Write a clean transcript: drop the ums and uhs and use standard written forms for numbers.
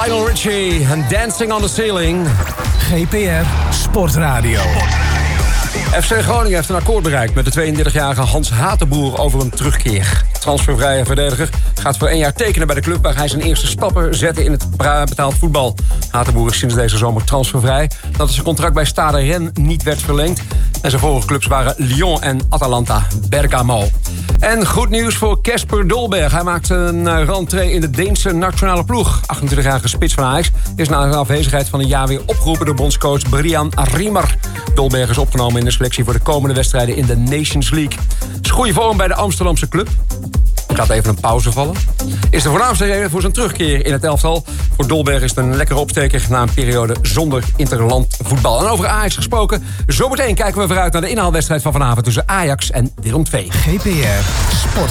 Lionel Richie en Dancing on the Ceiling. GPR Sportradio. FC Groningen heeft een akkoord bereikt met de 32-jarige Hans Hatenboer over een terugkeer. Transfervrije verdediger gaat voor 1 jaar tekenen bij de club waar hij zijn eerste stappen zette in het betaald voetbal. Hatenboer is sinds deze zomer transfervrij nadat zijn contract bij Stade Rennes niet werd verlengd. En zijn vorige clubs waren Lyon en Atalanta Bergamo. En goed nieuws voor Casper Dolberg. Hij maakt een rentree in de Deense nationale ploeg. 28-jarige spits van Ajax is na een afwezigheid van een jaar weer opgeroepen door bondscoach Brian Riemer. Dolberg is opgenomen in de selectie voor de komende wedstrijden in de Nations League. Het is goede vorm bij de Amsterdamse club. Er gaat even een pauze vallen. Is de voornaamste reden voor zijn terugkeer in het elftal. Voor Dolberg is het een lekkere opsteker na een periode zonder interland voetbal. En over Ajax gesproken, zometeen kijken we vooruit naar de inhaalwedstrijd van vanavond tussen Ajax en Willem II. GPR Sport.